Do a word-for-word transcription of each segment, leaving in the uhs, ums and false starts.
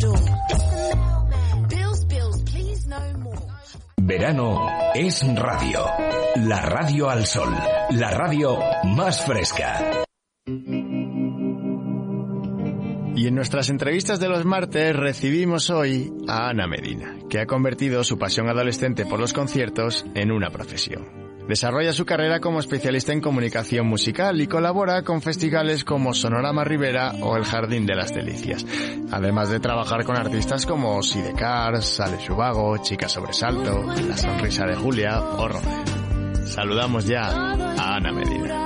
Verano es radio. La radio al sol. La radio más fresca. Y en nuestras entrevistas de los martes recibimos hoy a Ana Medina, que ha convertido su pasión adolescente por los conciertos en una profesión. Desarrolla su carrera como especialista en comunicación musical y colabora con festivales como Sonorama Ribera o El Jardín de las Delicias, además de trabajar con artistas como Sidecar, Sale Subago, Chica Sobresalto, La Sonrisa de Julia o Romeo. Saludamos ya a Ana Medina.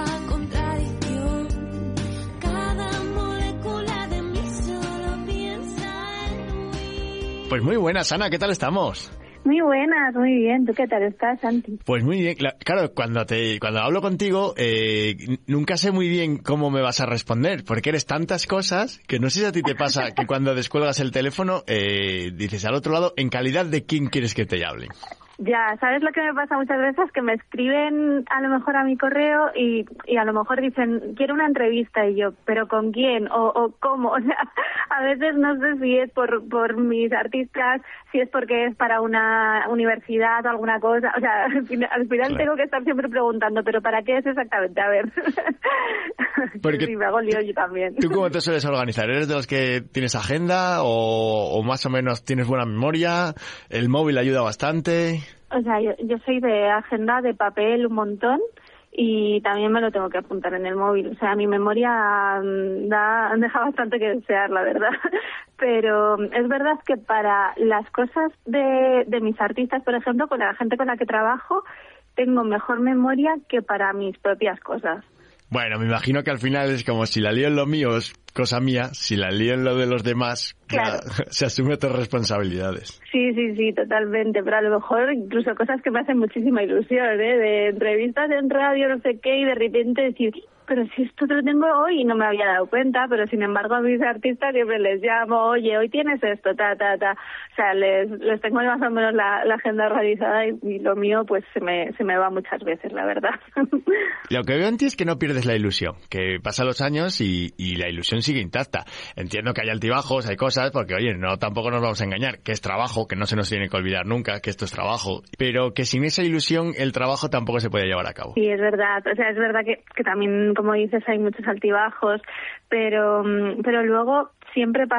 Pues muy buenas, Ana, ¿qué tal estamos? Muy buenas, muy bien. ¿Tú qué tal estás, Santi? Pues muy bien. Claro, cuando te cuando hablo contigo, eh, nunca sé muy bien cómo me vas a responder, porque eres tantas cosas que no sé si a ti te pasa que cuando descuelgas el teléfono eh, dices al otro lado, ¿en calidad de quién quieres que te hable? Ya, ¿sabes lo que me pasa muchas veces? Que me escriben a lo mejor a mi correo y, y a lo mejor dicen, quiero una entrevista, y yo, ¿pero con quién? ¿O, o cómo? O sea, a veces no sé si es por, por mis artistas, si es porque es para una universidad o alguna cosa. O sea, al final, al final claro, tengo que estar siempre preguntando, ¿pero para qué es exactamente? A ver. Porque sí, me hago lío yo también. ¿Tú cómo te sueles organizar? ¿Eres de los que tienes agenda o, o más o menos tienes buena memoria? ¿El móvil ayuda bastante? O sea, yo, yo soy de agenda, de papel un montón, y también me lo tengo que apuntar en el móvil. O sea, mi memoria da, deja bastante que desear, la verdad. Pero es verdad que para las cosas de, de mis artistas, por ejemplo, con la gente con la que trabajo, tengo mejor memoria que para mis propias cosas. Bueno, me imagino que al final es como si la lío en lo mío es cosa mía, si la lío en lo de los demás, claro, ya, se asume otras responsabilidades. Sí, sí, sí, totalmente, pero a lo mejor incluso cosas que me hacen muchísima ilusión, ¿eh? De entrevistas en radio, no sé qué, y de repente decir, pero si esto te lo tengo hoy y no me había dado cuenta, pero sin embargo a mis artistas siempre les llamo, oye, hoy tienes esto, ta, ta, ta. O sea, les, les tengo más o menos la, la agenda organizada y, y lo mío pues se me, se me va muchas veces, la verdad. Lo que veo en ti es que no pierdes la ilusión, que pasan los años y, y la ilusión sigue intacta. Entiendo que hay altibajos, hay cosas, porque oye, no tampoco nos vamos a engañar, que es trabajo, que no se nos tiene que olvidar nunca, que esto es trabajo, pero que sin esa ilusión el trabajo tampoco se puede llevar a cabo. Sí, es verdad, o sea, es verdad que, que también, como dices, hay muchos altibajos, pero, pero luego siempre pasa